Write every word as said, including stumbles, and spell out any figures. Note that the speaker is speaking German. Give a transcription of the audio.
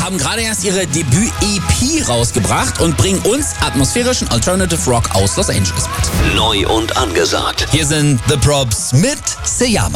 haben gerade erst ihre Debüt-E P rausgebracht und bringen uns atmosphärischen Alternative Rock aus Los Angeles mit. Neu und angesagt. Hier sind The Props mit Seyama.